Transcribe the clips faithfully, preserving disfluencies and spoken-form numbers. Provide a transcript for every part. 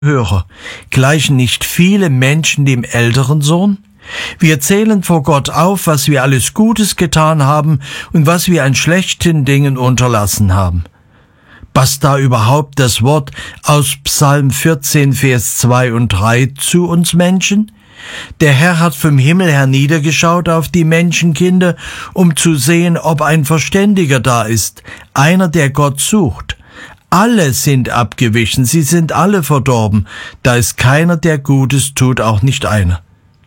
Hörer, gleichen nicht viele Menschen dem älteren Sohn? Wir zählen vor Gott auf, was wir alles Gutes getan haben und was wir an schlechten Dingen unterlassen haben. Passt da überhaupt das Wort aus Psalm vierzehn, Vers zwei und drei zu uns Menschen? Der Herr hat vom Himmel herniedergeschaut auf die Menschenkinder, um zu sehen, ob ein Verständiger da ist, einer, der Gott sucht. Alle sind abgewichen, sie sind alle verdorben, da ist keiner, der Gutes tut, auch nicht einer.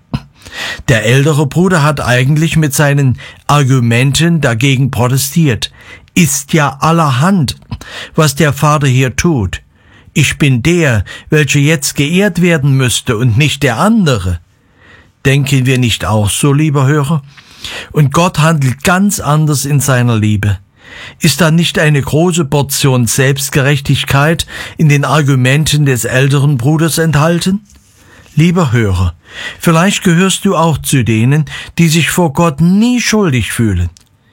Der ältere Bruder hat eigentlich mit seinen Argumenten dagegen protestiert. Ist ja allerhand, was der Vater hier tut. Ich bin der, welcher jetzt geehrt werden müsste und nicht der andere. Denken wir nicht auch so, lieber Hörer? Und Gott handelt ganz anders in seiner Liebe. Ist da nicht eine große Portion Selbstgerechtigkeit in den Argumenten des älteren Bruders enthalten? Lieber Hörer, vielleicht gehörst du auch zu denen, die sich vor Gott nie schuldig fühlen.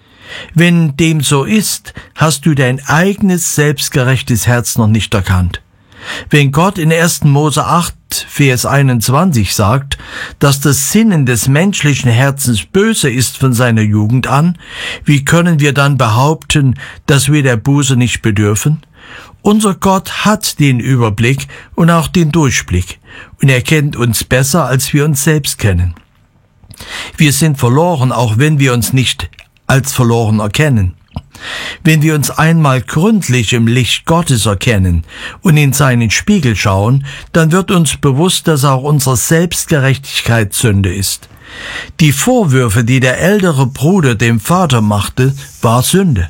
Wenn dem so ist, hast du dein eigenes selbstgerechtes Herz noch nicht erkannt. Wenn Gott in ersten Mose acht, Vers einundzwanzig sagt, dass das Sinnen des menschlichen Herzens böse ist von seiner Jugend an, wie können wir dann behaupten, dass wir der Buße nicht bedürfen? Unser Gott hat den Überblick und auch den Durchblick, und er kennt uns besser, als wir uns selbst kennen. Wir sind verloren, auch wenn wir uns nicht als verloren erkennen. Wenn wir uns einmal gründlich im Licht Gottes erkennen und in seinen Spiegel schauen, dann wird uns bewusst, dass auch unsere Selbstgerechtigkeit Sünde ist. Die Vorwürfe, die der ältere Bruder dem Vater machte, war Sünde.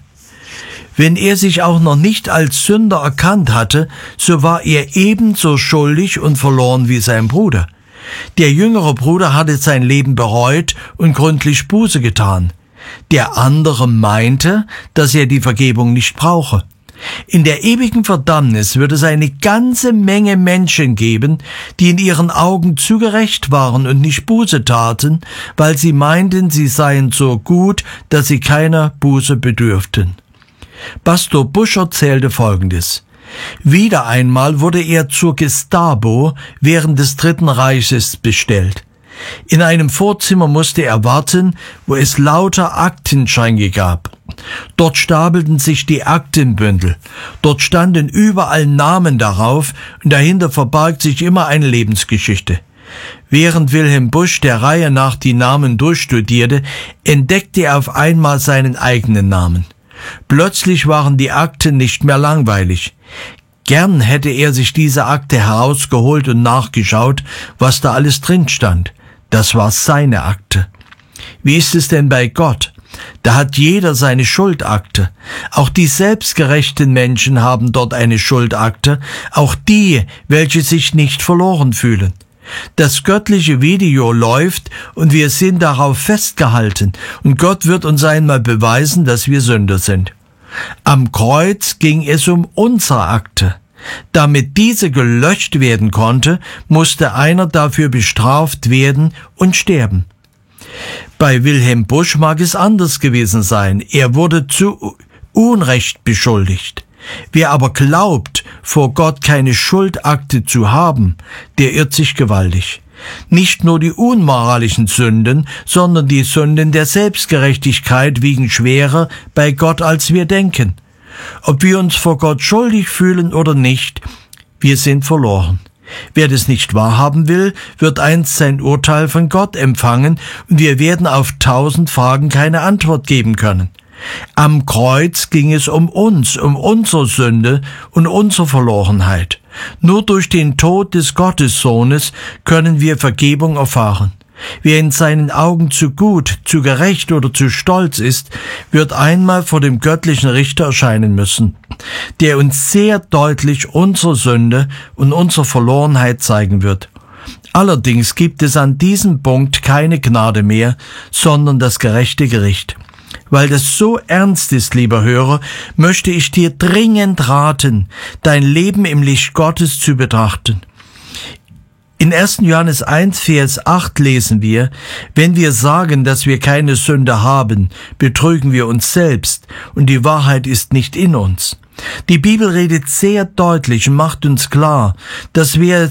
Wenn er sich auch noch nicht als Sünder erkannt hatte, so war er ebenso schuldig und verloren wie sein Bruder. Der jüngere Bruder hatte sein Leben bereut und gründlich Buße getan. Der andere meinte, dass er die Vergebung nicht brauche. In der ewigen Verdammnis wird es eine ganze Menge Menschen geben, die in ihren Augen zu gerecht waren und nicht Buße taten, weil sie meinten, sie seien so gut, dass sie keiner Buße bedürften. Pastor Busch erzählte Folgendes. Wieder einmal wurde er zur Gestapo während des Dritten Reiches bestellt. In einem Vorzimmer musste er warten, wo es lauter Aktenschränke gab. Dort stapelten sich die Aktenbündel. Dort standen überall Namen darauf und dahinter verbarg sich immer eine Lebensgeschichte. Während Wilhelm Busch der Reihe nach die Namen durchstudierte, entdeckte er auf einmal seinen eigenen Namen. Plötzlich waren die Akten nicht mehr langweilig. Gern hätte er sich diese Akte herausgeholt und nachgeschaut, was da alles drin stand. Das war seine Akte. Wie ist es denn bei Gott? Da hat jeder seine Schuldakte. Auch die selbstgerechten Menschen haben dort eine Schuldakte, auch die, welche sich nicht verloren fühlen. Das göttliche Video läuft und wir sind darauf festgehalten und Gott wird uns einmal beweisen, dass wir Sünder sind. Am Kreuz ging es um unsere Akte. Damit diese gelöscht werden konnte, musste einer dafür bestraft werden und sterben. Bei Wilhelm Busch mag es anders gewesen sein. Er wurde zu Unrecht beschuldigt. Wer aber glaubt, vor Gott keine Schuldakte zu haben, der irrt sich gewaltig. Nicht nur die unmoralischen Sünden, sondern die Sünden der Selbstgerechtigkeit wiegen schwerer bei Gott, als wir denken. Ob wir uns vor Gott schuldig fühlen oder nicht, wir sind verloren. Wer das nicht wahrhaben will, wird einst sein Urteil von Gott empfangen und wir werden auf tausend Fragen keine Antwort geben können. Am Kreuz ging es um uns, um unsere Sünde und unsere Verlorenheit. Nur durch den Tod des Gottessohnes können wir Vergebung erfahren. Wer in seinen Augen zu gut, zu gerecht oder zu stolz ist, wird einmal vor dem göttlichen Richter erscheinen müssen, der uns sehr deutlich unsere Sünde und unsere Verlorenheit zeigen wird. Allerdings gibt es an diesem Punkt keine Gnade mehr, sondern das gerechte Gericht. Weil das so ernst ist, lieber Hörer, möchte ich dir dringend raten, dein Leben im Licht Gottes zu betrachten. In ersten Johannes eins, Vers acht lesen wir, wenn wir sagen, dass wir keine Sünde haben, betrügen wir uns selbst und die Wahrheit ist nicht in uns. Die Bibel redet sehr deutlich und macht uns klar, dass wir